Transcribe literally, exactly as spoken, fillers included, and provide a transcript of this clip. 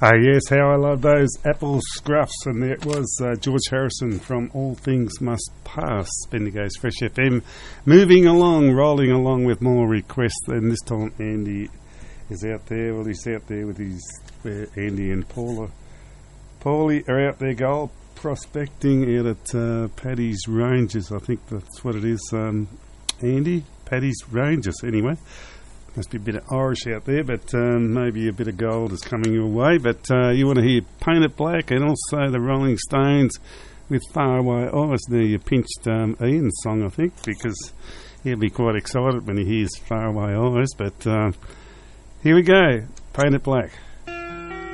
Ah, yes, how I love those Apple Scruffs, and there it was uh, George Harrison from All Things Must Pass, Bendigo's Fresh F M, moving along, rolling along with more requests, and this time Andy is out there, well he's out there with his, uh, Andy and Paula. Paulie are out there gold prospecting out at uh, Paddy's Ranges, I think that's what it is, um, Andy, Paddy's Ranges anyway. Must be a bit of Irish out there, but um, maybe a bit of gold is coming your way. But uh, you want to hear Paint It Black and also the Rolling Stones with Far Away Eyes. Now you pinched um, Ian's song, I think, because he'll be quite excited when he hears Far Away Eyes. But uh, here we go, Paint It Black.